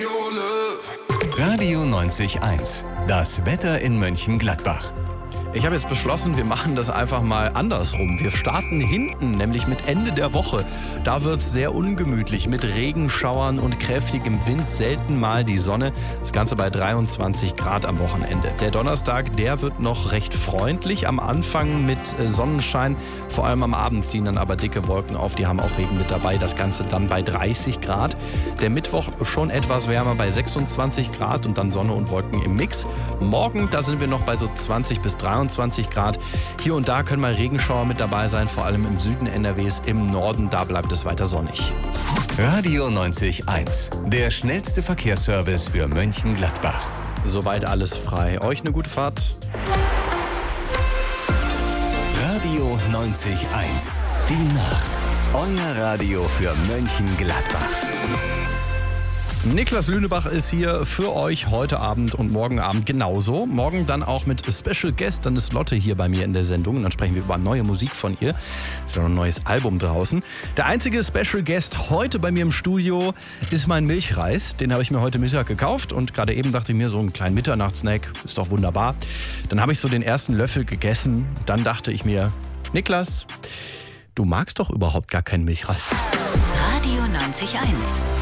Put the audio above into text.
Radio 90.1, das Wetter in Mönchengladbach. Ich habe jetzt beschlossen, wir machen das einfach mal andersrum. Wir starten hinten, nämlich mit Ende der Woche. Da wird es sehr ungemütlich mit Regenschauern und kräftigem Wind, selten mal die Sonne. Das Ganze bei 23 Grad am Wochenende. Der Donnerstag, der wird noch recht freundlich. Am Anfang mit Sonnenschein, vor allem am Abend ziehen dann aber dicke Wolken auf. Die haben auch Regen mit dabei. Das Ganze dann bei 30 Grad. Der Mittwoch schon etwas wärmer bei 26 Grad und dann Sonne und Wolken im Mix. Morgen, da sind wir noch bei so 20 bis 23 Grad. Hier und da können mal Regenschauer mit dabei sein, vor allem im Süden NRWs, im Norden, da bleibt es weiter sonnig. Radio 90.1, der schnellste Verkehrsservice für Mönchengladbach. Soweit alles frei. Euch eine gute Fahrt. Radio 90.1, die Nacht. Euer Radio für Mönchengladbach. Niklas Lünebach ist hier für euch heute Abend und morgen Abend genauso. Morgen dann auch mit Special Guest, dann ist Lotte hier bei mir in der Sendung und dann sprechen wir über neue Musik von ihr. Ist ja noch ein neues Album draußen. Der einzige Special Guest heute bei mir im Studio ist mein Milchreis. Den habe ich mir heute Mittag gekauft und gerade eben dachte ich mir, so einen kleinen Mitternachtssnack ist doch wunderbar. Dann habe ich so den ersten Löffel gegessen. Dann dachte ich mir, Niklas, du magst doch überhaupt gar keinen Milchreis. Radio 90.1